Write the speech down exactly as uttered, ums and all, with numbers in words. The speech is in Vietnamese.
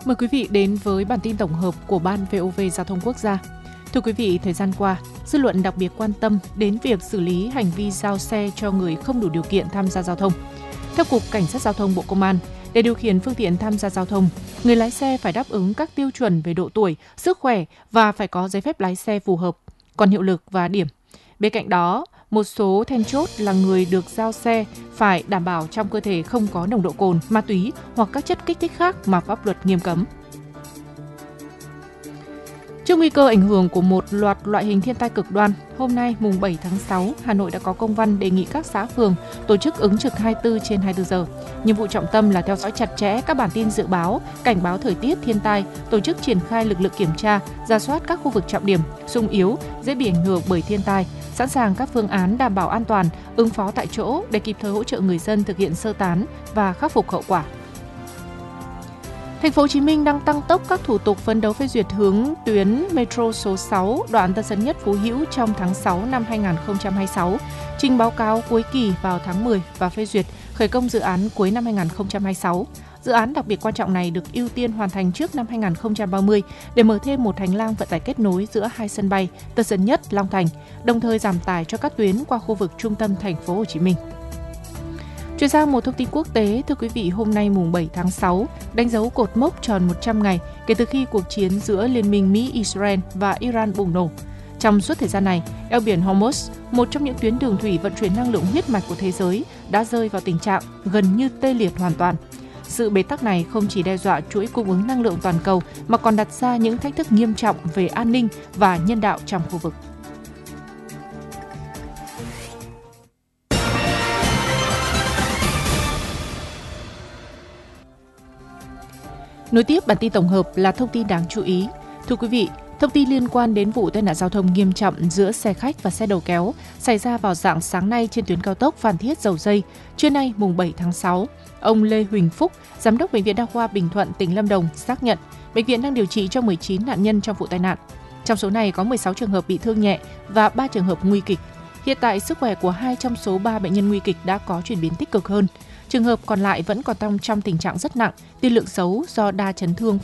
Mời quý vị đến với bản tin tổng hợp của Ban vê o vê Giao thông Quốc gia. Thưa quý vị, thời gian qua, dư luận đặc biệt quan tâm đến việc xử lý hành vi giao xe cho người không đủ điều kiện tham gia giao thông. Theo Cục Cảnh sát Giao thông Bộ Công an, để điều khiển phương tiện tham gia giao thông, người lái xe phải đáp ứng các tiêu chuẩn về độ tuổi, sức khỏe và phải có giấy phép lái xe phù hợp, còn hiệu lực và điểm. Bên cạnh đó, một số then chốt là người được giao xe phải đảm bảo trong cơ thể không có nồng độ cồn, ma túy hoặc các chất kích thích khác mà pháp luật nghiêm cấm. Trước nguy cơ ảnh hưởng của một loạt loại hình thiên tai cực đoan, hôm nay mùng bảy tháng sáu, Hà Nội đã có công văn đề nghị các xã phường tổ chức ứng trực hai mươi tư trên hai mươi tư giờ. Nhiệm vụ trọng tâm là theo dõi chặt chẽ các bản tin dự báo, cảnh báo thời tiết thiên tai, tổ chức triển khai lực lượng kiểm tra, rà soát các khu vực trọng điểm, xung yếu, dễ bị ảnh hưởng bởi thiên tai, sẵn sàng các phương án đảm bảo an toàn, ứng phó tại chỗ để kịp thời hỗ trợ người dân thực hiện sơ tán và khắc phục hậu quả. Thành phố Hồ Chí Minh đang tăng tốc các thủ tục phấn đấu phê duyệt hướng tuyến Metro số sáu đoạn Tân Sơn Nhất - Phú Hữu trong tháng sáu năm hai nghìn không trăm hai mươi sáu, trình báo cáo cuối kỳ vào tháng mười và phê duyệt khởi công dự án cuối năm hai nghìn không trăm hai mươi sáu. Dự án đặc biệt quan trọng này được ưu tiên hoàn thành trước năm hai nghìn không trăm ba mươi để mở thêm một hành lang vận tải kết nối giữa hai sân bay Tân Sơn Nhất - Long Thành, đồng thời giảm tải cho các tuyến qua khu vực trung tâm Thành phố Hồ Chí Minh. Chuyển sang một thông tin quốc tế, thưa quý vị, hôm nay mùng bảy tháng sáu, đánh dấu cột mốc tròn một trăm ngày kể từ khi cuộc chiến giữa Liên minh Mỹ-Israel và Iran bùng nổ. Trong suốt thời gian này, eo biển Hormuz, một trong những tuyến đường thủy vận chuyển năng lượng huyết mạch của thế giới, đã rơi vào tình trạng gần như tê liệt hoàn toàn. Sự bế tắc này không chỉ đe dọa chuỗi cung ứng năng lượng toàn cầu mà còn đặt ra những thách thức nghiêm trọng về an ninh và nhân đạo trong khu vực. Nối tiếp bản tin tổng hợp là thông tin đáng chú ý. Thưa quý vị, thông tin liên quan đến vụ tai nạn giao thông nghiêm trọng giữa xe khách và xe đầu kéo xảy ra vào rạng sáng nay trên tuyến cao tốc Phan Thiết - Dầu Giây. Trưa nay mùng bảy tháng sáu, ông Lê Huỳnh Phúc, Giám đốc Bệnh viện Đa khoa Bình Thuận, tỉnh Lâm Đồng xác nhận bệnh viện đang điều trị cho mười chín nạn nhân trong vụ tai nạn. Trong số này có mười sáu trường hợp bị thương nhẹ và ba trường hợp nguy kịch. Hiện tại, sức khỏe của hai trong số ba bệnh nhân nguy kịch đã có chuyển biến tích cực hơn. Trường hợp còn lại vẫn còn trong trong tình trạng rất nặng, tiên lượng xấu do đa chấn thương